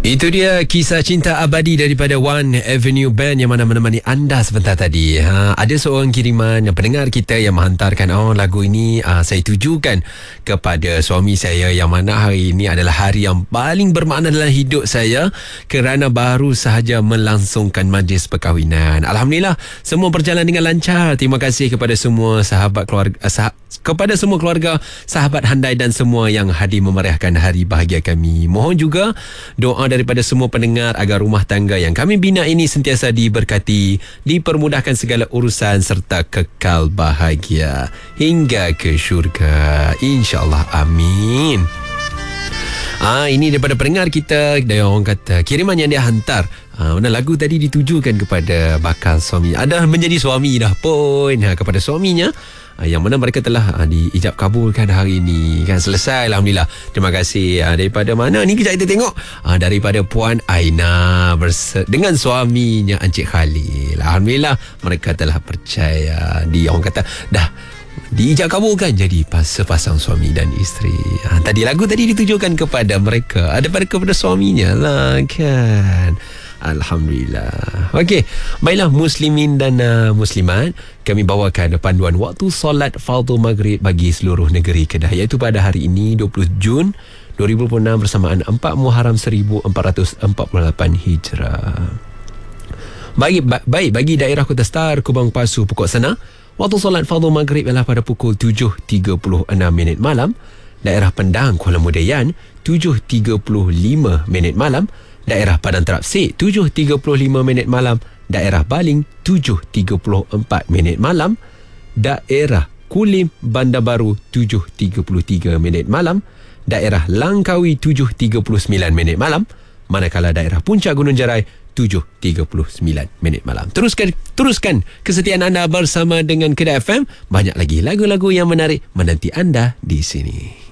Itu dia kisah cinta abadi daripada One Avenue Band yang mana menemani anda sebentar tadi. Ada seorang kiriman pendengar kita yang menghantarkan lagu ini saya tujukan kepada suami saya yang mana hari ini adalah hari yang paling bermakna dalam hidup saya kerana baru sahaja melangsungkan majlis perkahwinan. Alhamdulillah semua berjalan dengan lancar. Terima kasih kepada semua sahabat keluarga, kepada semua keluarga, sahabat handai dan semua yang hadir memeriahkan hari bahagia kami. Mohon juga doa daripada semua pendengar agar rumah tangga yang kami bina ini sentiasa diberkati, dipermudahkan segala urusan serta kekal bahagia hingga ke syurga. InsyaAllah, amin. Ini daripada pendengar kita. Dia orang kata kiriman yang dia hantar, lagu tadi ditujukan kepada bakal suami, ada menjadi suami dah pun, kepada suaminya yang mana mereka telah diijab kabulkan hari ini kan, selesai. Alhamdulillah. Terima kasih. Daripada mana ni, kejap kita tengok. Daripada Puan Aina dengan suaminya Encik Khalil. Alhamdulillah mereka telah percaya, orang kata dah diijab kabulkan jadi sepasang suami dan isteri. Tadi lagu tadi ditujukan kepada mereka, kepada suaminya lah kan. Alhamdulillah. Okey, baiklah muslimin dan muslimat, kami bawakan panduan waktu solat fardu maghrib bagi seluruh negeri Kedah, iaitu pada hari ini 20 Jun 2026 bersamaan 4 Muharram 1448 Hijrah. Baik, bagi daerah Kota Star, Kubang Pasu, Pokok Sana, waktu solat fardu maghrib ialah pada pukul 7.36 malam. Daerah Pendang, Kuala Mudayan, 7.35 malam. Daerah Padang Terapsik 7.35 malam. Daerah Baling 7.34 malam. Daerah Kulim Bandar Baru 7.33 malam. Daerah Langkawi 7.39 malam. Manakala daerah Puncak Gunung Jarai 7.39 malam. Teruskan kesetiaan anda bersama dengan Kedah FM. Banyak lagi lagu-lagu yang menarik menanti anda di sini.